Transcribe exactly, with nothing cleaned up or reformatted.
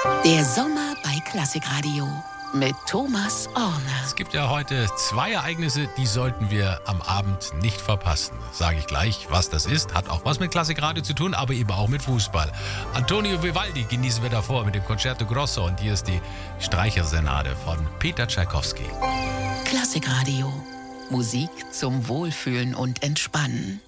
Der Sommer bei Klassikradio mit Thomas Orne. Es gibt ja heute zwei Ereignisse, die sollten wir am Abend nicht verpassen. Sage ich gleich, was das ist. Hat auch was mit Klassikradio zu tun, aber eben auch mit Fußball. Antonio Vivaldi genießen wir davor mit dem Concerto Grosso und hier ist die Streichersenade von Peter Tschaikowski. Klassikradio. Musik zum Wohlfühlen und Entspannen.